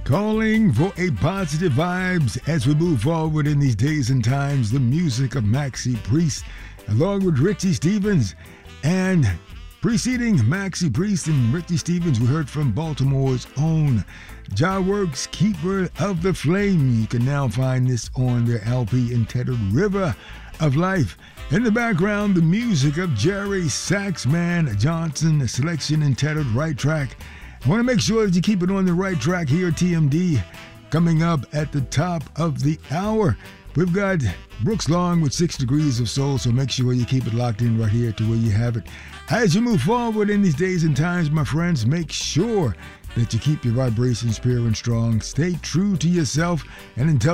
Calling for a positive vibes as we move forward in these days and times. The music of Maxi Priest, along with Richie Stephens. And preceding Maxi Priest and Richie Stephens, we heard from Baltimore's own Jah Works, Keeper of the Flame. You can now find this on their LP entitled River of Life. In the background, the music of Jerry Saxman Johnson, a selection entitled Right Track. I want to make sure that you keep it on the right track here at TMD. Coming up at the top of the hour, we've got Brooks Long with 6 Degrees of Soul, so make sure you keep it locked in right here to where you have it. As you move forward in these days and times, my friends, make sure that you keep your vibrations pure and strong. Stay true to yourself, and until